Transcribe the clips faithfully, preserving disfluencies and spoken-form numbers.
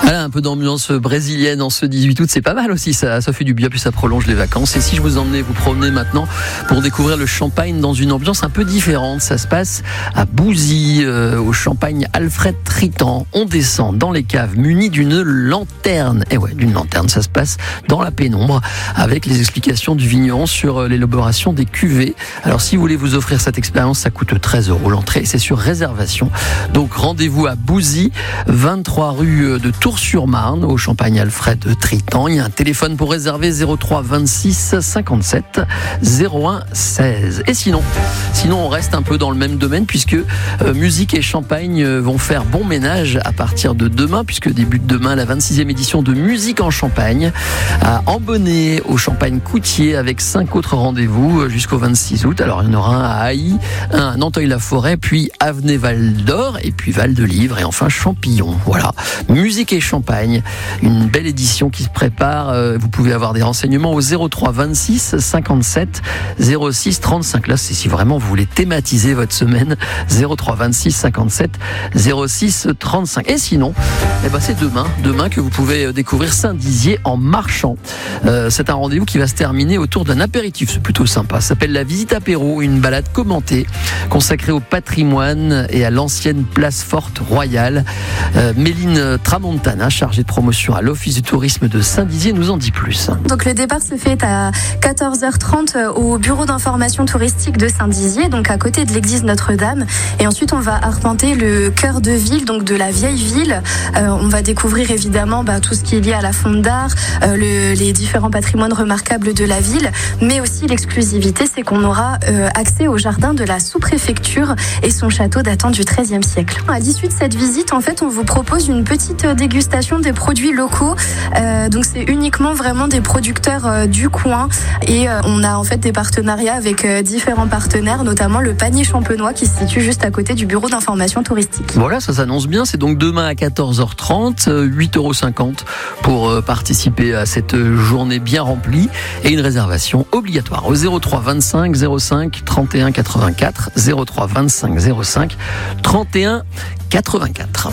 Voilà, un peu d'ambiance brésilienne en ce dix-huit août, c'est pas mal aussi, ça, ça fait du bien, puis ça prolonge les vacances. Et si je vous emmenais vous promener maintenant pour découvrir le Champagne dans une ambiance un peu différente, ça se passe à Bouzy, euh, au Champagne Alfred Tritan. On descend dans les caves munis d'une lanterne. Et ouais, d'une lanterne, ça se passe dans la pénombre, avec les explications du vigneron sur l'élaboration des cuvées. Alors si vous voulez vous offrir cette expérience, ça coûte treize euros l'entrée, c'est sur réservation. Donc rendez-vous à Bouzy, vingt-trois rue de Tours-sur-Marne, au Champagne Alfred Tritan. Il y a un téléphone pour réserver, zéro trois vingt-six cinquante-sept zéro un seize. Et sinon, sinon on reste un peu dans le même domaine, puisque euh, musique et champagne vont faire bon ménage à partir de demain, puisque débute demain la vingt-sixième édition de Musique en Champagne à Ambonnay, au Champagne Coutier, avec cinq autres rendez-vous jusqu'au vingt-six août. Alors il y en aura un à Hailly, un à Nanteuil-la-Forêt, puis Avenay-Val d'Or, et puis Val-de-Livre, et enfin Champillon. Voilà, musique et champagne, une belle édition qui se prépare. Vous pouvez avoir des renseignements au zéro trois vingt-six cinquante-sept zéro six trente-cinq. Là, c'est si vraiment vous voulez thématiser votre semaine, zéro trois vingt-six cinquante-sept zéro six trente-cinq. Et sinon, eh ben c'est demain, demain que vous pouvez découvrir Saint-Dizier en marchant. Euh, c'est un rendez-vous qui va se terminer autour d'un apéritif. C'est plutôt sympa. Ça s'appelle la visite apéro, une balade commentée consacrée au patrimoine et à l'ancienne place forte royale. Euh, Méline Tramontana, chargée de promotion à l'Office du tourisme de Saint-Dizier, nous en dit plus. Donc le départ se fait à quatorze heures trente au bureau d'information touristique de Saint-Dizier, donc à côté de l'église Notre-Dame. Et ensuite on va arpenter le cœur de ville, donc de la vieille ville. Euh, on va découvrir évidemment bah, tout ce qui est lié à la fonte d'art, euh, le, les différents patrimoines remarquables de la ville, mais aussi l'exclusivité, c'est qu'on aura euh, accès au jardin de la sous-préfecture et son château datant du treizième siècle. À l'issue de cette visite, en fait, on vous propose une petite dégustation des produits locaux. Euh, donc c'est uniquement vraiment des producteurs euh, du coin, et euh, on a en fait des partenariats avec euh, différents partenaires, notamment le Panier Champenois qui se situe juste à côté du bureau d'information touristique. Voilà, ça s'annonce bien. C'est donc demain à quatorze heures trente, huit euros cinquante pour euh, participer à cette journée bien remplie, et une réservation obligatoire au zéro trois vingt-cinq zéro cinq trente et un quatre-vingt-quatre, zéro trois vingt-cinq zéro cinq trente et un quatre-vingt-quatre.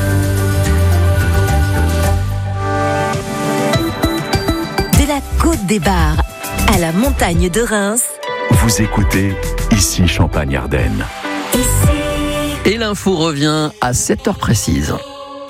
De la Côte des Bars à la montagne de Reims. Vous écoutez Ici Champagne-Ardenne. Ici. Et l'info revient à sept heures précises.